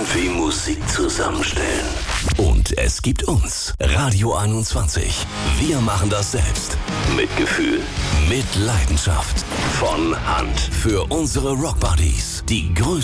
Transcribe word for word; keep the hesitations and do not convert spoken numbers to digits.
wie Musik zusammenstellen. Und es gibt uns, Radio einundzwanzig. Wir machen das selbst. Mit Gefühl, mit Leidenschaft. Von Hand. Für unsere Rockbuddies. Die größten